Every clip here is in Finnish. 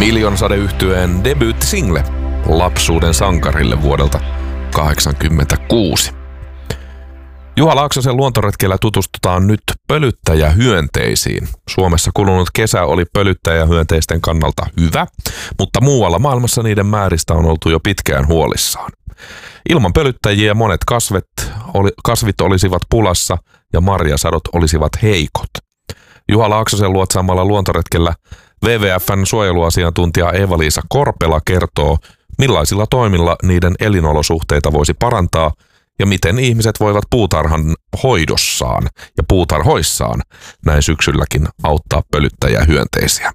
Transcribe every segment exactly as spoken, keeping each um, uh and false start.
Miljoonasade-yhtyeen debyyttisingle Lapsuuden sankarille vuodelta kahdeksankymmentäkuusi. Juha Laaksosen luontoretkellä tutustutaan nyt pölyttäjähyönteisiin. Suomessa kulunut kesä oli pölyttäjähyönteisten kannalta hyvä, mutta muualla maailmassa niiden määristä on oltu jo pitkään huolissaan. Ilman pölyttäjiä monet kasvet, oli, kasvit olisivat pulassa ja marjasadot olisivat heikot. Juha Laaksosen luotsaamalla luontoretkellä W W F:n suojeluasiantuntija Eeva-Liisa Korpela kertoo, millaisilla toimilla niiden elinolosuhteita voisi parantaa ja miten ihmiset voivat puutarhan hoidossaan ja puutarhoissaan näin syksylläkin auttaa pölyttäjähyönteisiä.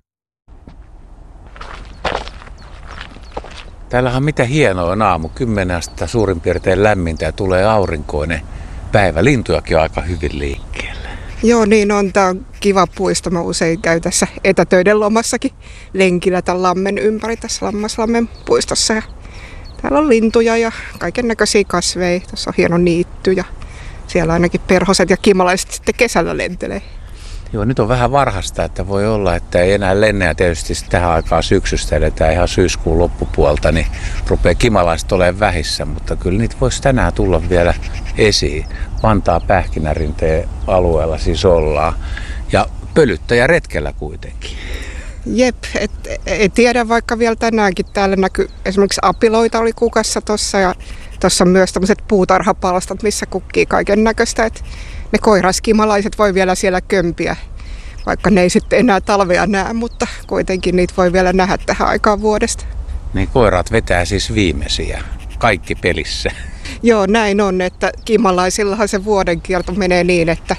Täällähän on mitä hienoa on aamu. Kymmenestä suurin piirtein lämmintä ja tulee aurinkoinen päivä. Lintujakin on aika hyvin liikkeellä. Joo, niin on. Tämä on kiva puisto. Mä usein käyn tässä etätöiden lomassakin lenkillä tämän lammen ympäri tässä Lammaslammen puistossa. Ja täällä on lintuja ja kaiken näköisiä kasveja. Tuossa on hieno niitty ja siellä ainakin perhoset ja kimalaiset sitten kesällä lentelee. Joo, nyt on vähän varhasta, että voi olla, että ei enää lennä ja tietysti tähän aikaan syksystä eletään ihan syyskuun loppupuolta, niin rupeaa kimalaiset olemaan vähissä, mutta kyllä niitä voisi tänään tulla vielä esiin. Vantaa Pähkinärinteen alueella siis ollaan ja pölyttäjä retkellä kuitenkin. Jep, et, et tiedä vaikka vielä tänäänkin täällä näkyy esimerkiksi apiloita oli kukassa tossa ja tuossa on myös tämmöiset puutarhapalstat, missä kukkii kaiken näköistä, että ne koiraskimalaiset voi vielä siellä kömpiä, vaikka ne ei sitten enää talvea näe, mutta kuitenkin niitä voi vielä nähdä tähän aikaan vuodesta. Niin koirat vetää siis viimeisiä, kaikki pelissä. Joo, näin on, että kimalaisillahan se vuoden kierto menee niin, että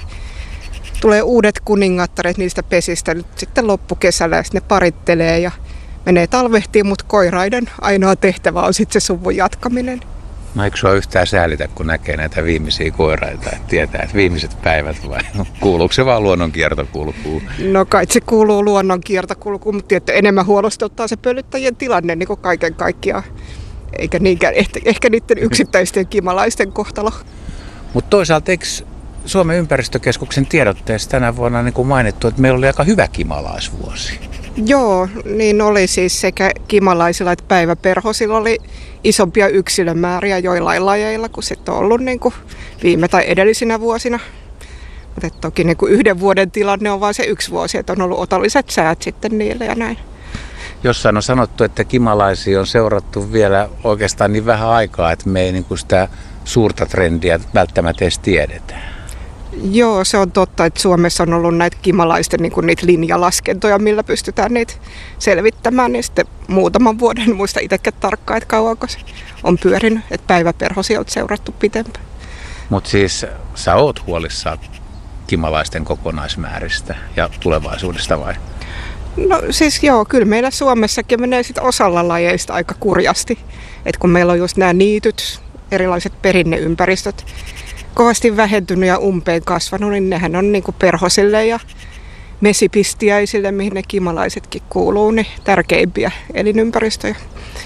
tulee uudet kuningattaret niistä pesistä nyt sitten loppukesällä ja sitten ne parittelee ja menee talvehtiin, mutta koiraiden ainoa tehtävä on sitten se suvun jatkaminen. No eikö sua yhtään säälitä, kun näkee näitä viimeisiä koiraita, että tietää, että viimeiset päivät vai kuuluuko se vaan luonnon kiertokulkuun? No kai se kuuluu luonnon kiertokulkuun, mutta tietysti enemmän huolestuttaa se pölyttäjien tilanne niin kuin kaiken kaikkiaan. Eikä niinkään ehkä, ehkä niiden yksittäisten kimalaisten kohtalo. Mutta toisaalta eikö Suomen ympäristökeskuksen tiedotteessa tänä vuonna niin kuin mainittu, että meillä oli aika hyvä kimalaisvuosi? Joo, niin oli siis sekä kimalaisilla että päiväperhosilla oli isompia yksilömääriä joillain lajeilla kuin sitten on ollut niin kuin viime tai edellisinä vuosina. Mutta toki niin kuin yhden vuoden tilanne on vain se yksi vuosi, että on ollut otolliset säät sitten niille ja näin. Jossain on sanottu, että kimalaisia on seurattu vielä oikeastaan niin vähän aikaa, että me ei niin kuin sitä suurta trendiä välttämättä edes tiedetään. Joo, se on totta, että Suomessa on ollut näitä kimalaisten niin kuin niitä linjalaskentoja, millä pystytään niitä selvittämään. Niin sitten muutaman vuoden, en muista itsekään tarkkaan, että kauanko se on pyörinyt, että päiväperhosia on seurattu pitempään. Mutta siis sä oot huolissaan kimalaisten kokonaismääristä ja tulevaisuudesta vai? No siis joo, kyllä meillä Suomessakin menee sit osalla lajeista aika kurjasti. Et kun meillä on just nämä niityt, erilaiset perinneympäristöt, kovasti vähentynyt ja umpeen kasvanut, niin nehän on niin kuin perhosille ja mesipistiäisille, mihin ne kimalaisetkin kuuluu, niin tärkeimpiä elinympäristöjä.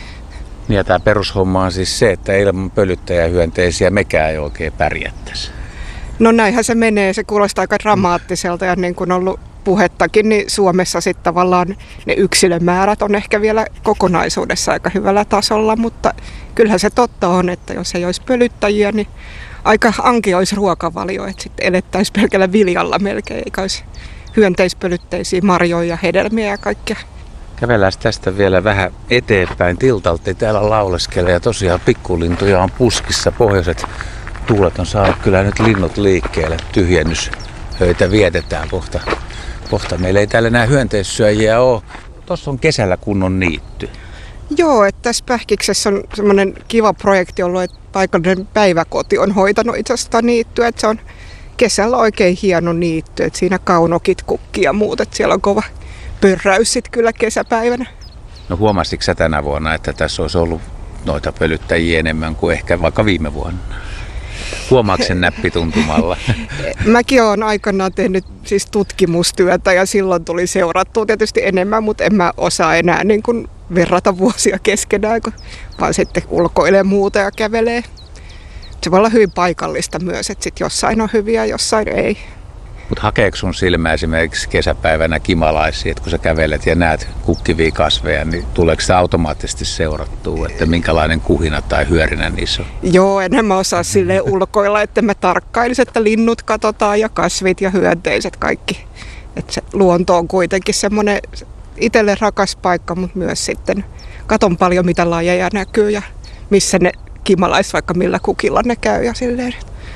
Ja tämä perushomma on siis se, että ilman pölyttäjähyönteisiä mekään ei oikein pärjättäisi. No näinhän se menee, se kuulostaa aika dramaattiselta ja niin kuin on ollut puhettakin, niin Suomessa sitten tavallaan ne yksilömäärät on ehkä vielä kokonaisuudessa aika hyvällä tasolla, mutta kyllähän se totta on, että jos ei olisi pölyttäjiä, niin aika anki olisi ruokavalio, että sitten elettäisiin pelkällä viljalla melkein, eikä olisi hyönteispölytteisiä marjoja ja hedelmiä ja kaikkea. Kävellään tästä vielä vähän eteenpäin. Tiltalti täällä lauleskelee ja tosiaan pikkulintuja on puskissa. Pohjoiset tuulet on saanut kyllä nyt linnut liikkeelle. Tyhjennyshöitä vietetään kohta. kohta. Meillä ei täällä enää hyönteissyöjiä ole. Tuossa on kesällä kunnon niitty. Joo, että tässä Pähkiksessä on semmoinen kiva projekti ollut, että paikallinen päiväkoti on hoitanut itse asiassa niittyä. Että se on kesällä oikein hieno niitty, että siinä kaunokit kukkii ja muut, että siellä on kova pörräys sit kyllä kesäpäivänä. No huomasitko sä tänä vuonna, että tässä olisi ollut noita pölyttäjiä enemmän kuin ehkä vaikka viime vuonna? Huomaatko sen näppituntumalla? Mäkin olen aikanaan tehnyt siis tutkimustyötä ja silloin tuli seurattua tietysti enemmän, mutta en mä osaa enää niin kuin verrata vuosia keskenään, kun vaan sitten ulkoilee muuta ja kävelee. Se voi olla hyvin paikallista myös, että sit jossain on hyviä ja jossain ei. Mutta hakeeko sun silmä esimerkiksi kesäpäivänä kimalaisia, että kun sä kävelet ja näet kukkivia kasveja, niin tuleeko se automaattisesti seurattua, että minkälainen kuhina tai hyörinä niissä on? Joo, en mä osaa silleen ulkoilla, että mä tarkkailisin, että linnut katsotaan ja kasvit ja hyönteiset kaikki. Että se luonto on kuitenkin semmoinen itselle rakas paikka, mutta myös sitten katon paljon mitä lajeja näkyy ja missä ne kimalaiset vaikka millä kukilla ne käy ja silleen.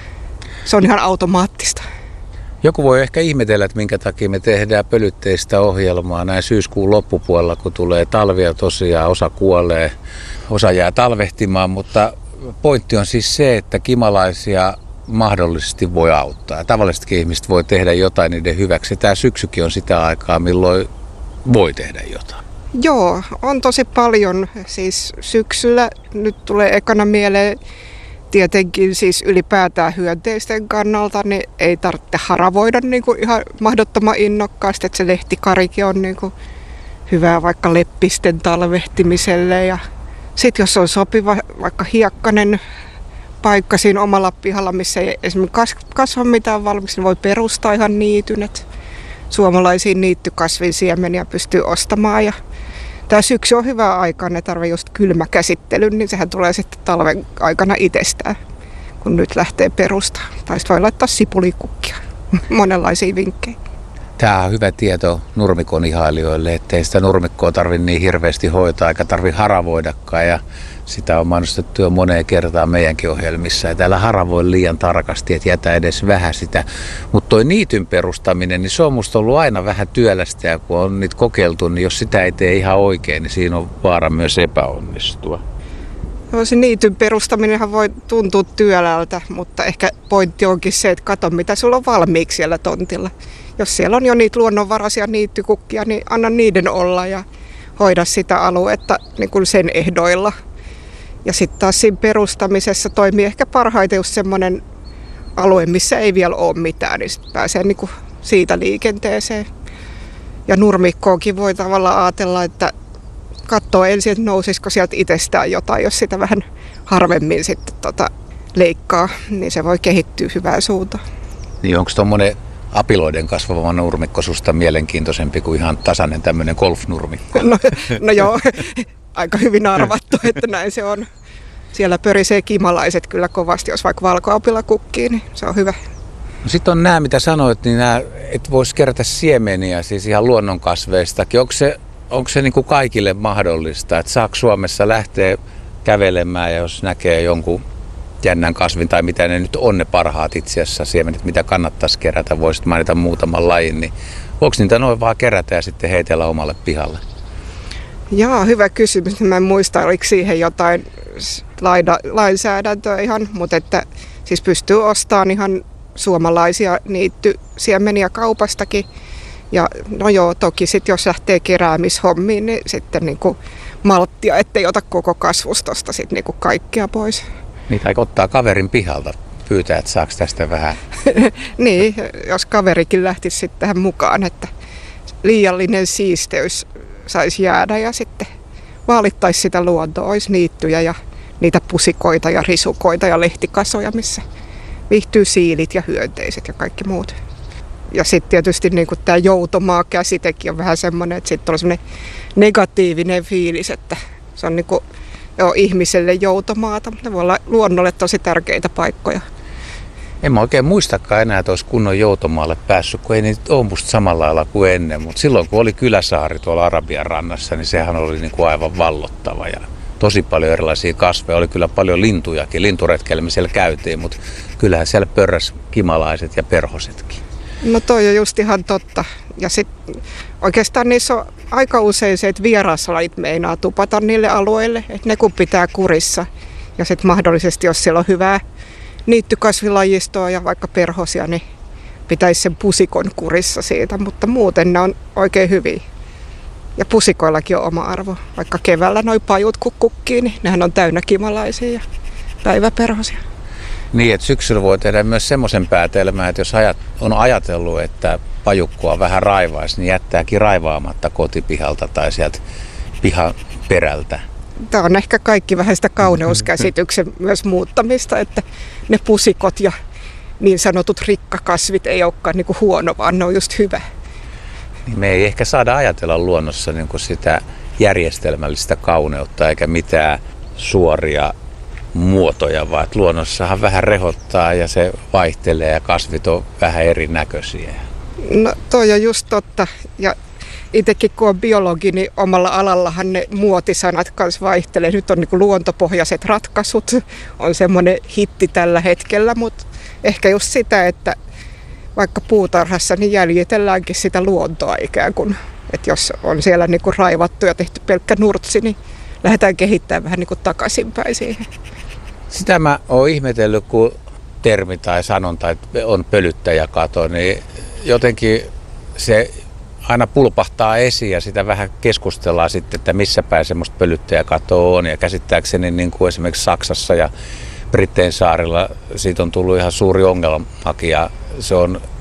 Se on ihan automaattista. Joku voi ehkä ihmetellä, että minkä takia me tehdään pölytteistä ohjelmaa näin syyskuun loppupuolella, kun tulee talvia tosiaan, osa kuolee, osa jää talvehtimaan, mutta pointti on siis se, että kimalaisia mahdollisesti voi auttaa. Ja tavallisetkin ihmiset voi tehdä jotain niiden hyväksi. Tämä syksykin on sitä aikaa, milloin voi tehdä jotain. Joo, on tosi paljon. Siis syksyllä nyt tulee ekana mieleen tietenkin siis ylipäätään hyönteisten kannalta, niin ei tarvitse haravoida niin kuin ihan mahdottoman innokkaasti, että se lehtikarikin on niin kuin hyvää vaikka leppisten talvehtimiselle. Ja sitten jos on sopiva vaikka hiekkainen paikka siinä omalla pihalla, missä ei esimerkiksi kasva mitään valmiiksi, niin voi perustaa ihan niityn, että suomalaisia niittykasvin siemeniä pystyy ostamaan. Ja tämä syksy on hyvä aika, ne tarvitsee just kylmäkäsittelyn, niin sehän tulee sitten talven aikana itsestään, kun nyt lähtee perustaa. Tai sitten voi laittaa sipulikukkia, monenlaisia vinkkejä. Tämä on hyvä tieto nurmikon ihailijoille, ettei sitä nurmikkoa tarvitse niin hirveästi hoitaa eikä tarvitse haravoidakaan. Ja sitä on mainostettu jo moneen kertaan meidänkin ohjelmissa. Ja täällä haravoi liian tarkasti, että jätä edes vähän sitä. Mutta tuo niityn perustaminen, niin se on musta ollut aina vähän työlästä. Ja kun on niitä kokeiltu, niin jos sitä ei tee ihan oikein, niin siinä on vaara myös epäonnistua. No, se niityn perustaminenhan voi tuntua työlältä, mutta ehkä pointti onkin se, että katso mitä sulla on valmiiksi siellä tontilla. Jos siellä on jo niitä luonnonvaraisia niittykukkia, niin anna niiden olla ja hoida sitä aluetta niin kuin sen ehdoilla. Ja sitten taas siinä perustamisessa toimii ehkä parhaiten just semmoinen alue, missä ei vielä ole mitään, niin sit pääsee niin kuin siitä liikenteeseen. Ja nurmikkoonkin voi tavallaan ajatella, että katsoo ensin, että nousisiko sieltä itsestään jotain, jos sitä vähän harvemmin sitten tota leikkaa, niin se voi kehittyä hyvään suuntaan. Niin onko tuommoinen apiloiden kasvava nurmikko susta mielenkiintoisempi kuin ihan tasainen tämmöinen golfnurmikko? No, no joo, aika hyvin arvattu, että näin se on. Siellä pörisee kimalaiset kyllä kovasti, jos vaikka valkoapila kukkii, niin se on hyvä. No sitten on nämä, mitä sanoit, niin nämä, et voisi kerätä siemeniä, siis ihan luonnonkasveistakin. Onko se, onko se niin kuin kaikille mahdollista, että saako Suomessa lähteä kävelemään ja jos näkee jonkun jännän kasvin tai mitä ne nyt on ne parhaat itse asiassa siemenet, mitä kannattaisi kerätä, voisit mainita muutaman lajin, niin voiko niitä noin vaan kerätä ja sitten heitellä omalle pihalle? Jaa, hyvä kysymys. Mä en muista, oliko siihen jotain laida, lainsäädäntöä ihan, mutta että siis pystyy ostamaan ihan suomalaisia niittysiemeniä kaupastakin. Ja no joo, toki sitten jos lähtee keräämishommiin, niin sitten niinku malttia, ettei ota koko kasvustosta sitten niinku kaikkea pois. Niitä ei ottaa kaverin pihalta, pyytää, että saako tästä vähän. Niin, jos kaverikin lähtisi sitten tähän mukaan, että liiallinen siisteys saisi jäädä ja sitten vaalittaisi sitä luontoa, olisi niittyjä ja niitä pusikoita ja risukoita ja lehtikasoja, missä viihtyy siilit ja hyönteiset ja kaikki muut. Ja sitten tietysti niin tämä joutomaa-käsitekin on vähän semmoinen, että sitten on semmoinen negatiivinen fiilis, että se on niin kuin, joo, ihmiselle joutomaata, mutta ne voi olla luonnolle tosi tärkeitä paikkoja. En mä oikein muistakaan enää, että olisi kunnon joutomaalle päässyt, kun ei niitä ole musta samalla lailla kuin ennen. Mutta silloin kun oli kyläsaari tuolla Arabian rannassa, niin sehän oli niin kuin aivan vallottava. Ja tosi paljon erilaisia kasveja, oli kyllä paljon lintujakin. Linturetkeillä me siellä käytiin, mutta kyllähän siellä pörräs kimalaiset ja perhosetkin. No toi on just ihan totta. Ja sitten oikeastaan niissä on aika usein se, että vieraslajit meinaa tupata niille alueille, että ne kun pitää kurissa. Ja sitten mahdollisesti, jos siellä on hyvää niittykasvilajistoa ja vaikka perhosia, niin pitäisi sen pusikon kurissa siitä, mutta muuten ne on oikein hyviä. Ja pusikoillakin on oma arvo. Vaikka keväällä noi pajut kun kukkii, niin nehän on täynnä kimalaisia ja päiväperhosia. Niin, että syksyllä voi tehdä myös semmoisen päätelmän, että jos ajat, on ajatellut, että pajukkoa vähän raivaisi, niin jättääkin raivaamatta kotipihalta tai sieltä pihan perältä. Tämä on ehkä kaikki vähän sitä kauneuskäsityksen myös muuttamista, että ne pusikot ja niin sanotut rikkakasvit ei olekaan niin kuin huono, vaan ne on just hyvä. Niin me ei ehkä saada ajatella luonnossa niin kuin sitä järjestelmällistä kauneutta eikä mitään suoria muotoja, vaan että luonnossahan vähän rehottaa ja se vaihtelee ja kasvit on vähän erinäköisiä. No toi on just totta. Ja itsekin kun on biologi, niin omalla alallahan ne muotisanat kanssa vaihtelee. Nyt on niin kuin luontopohjaiset ratkaisut, on semmoinen hitti tällä hetkellä, mutta ehkä just sitä, että vaikka puutarhassa niin jäljitelläänkin sitä luontoa ikään kuin. Että jos on siellä niin kuin raivattu ja tehty pelkkä nurtsi, niin lähdetään kehittämään vähän niin kuin takaisinpäin siihen. Sitä mä oon ihmetellyt, kun termi tai sanonta että on pölyttäjäkato, niin jotenkin se aina pulpahtaa esiin ja sitä vähän keskustellaan sitten, että missä päin semmoista pölyttäjäkatoa on. Ja käsittääkseni niin kuin esimerkiksi Saksassa ja Brittein saarilla siitä on tullut ihan suuri ongelmakin ja se on